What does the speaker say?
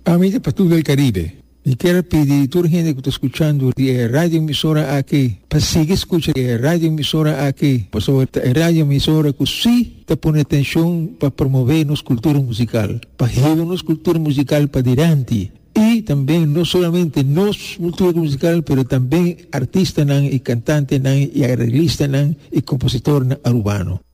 Amiga Pastor del Caribe, y quiero pedir a toda la gente que está escuchando de radio emisora aquí, para seguir escuchando radio emisora aquí, pues sobre radio emisora que sí te pone atención para promover nuestra cultura musical, para llevar nuestra cultura musical para adelante. Y también no solamente nuestra cultura musical, pero también artistas y cantantes y arreglistas y compositores urbanos.